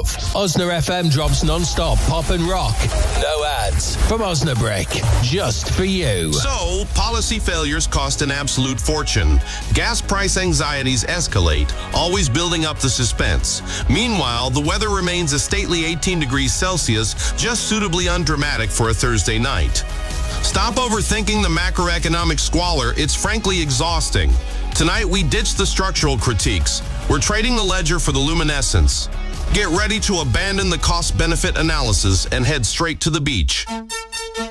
of. Osna FM drops non-stop pop and rock. No ads. From Osnabrick. Just for you. So, policy failures cost an absolute fortune. Gas price anxieties escalate, always building up the suspense. Meanwhile, the weather remains a stately 18 degrees Celsius, just suitably undramatic for a Thursday night. Stop overthinking the macroeconomic squalor. It's frankly exhausting. Tonight, we ditch the structural critiques. We're trading the ledger for the luminescence. Get ready to abandon the cost-benefit analysis and head straight to the beach.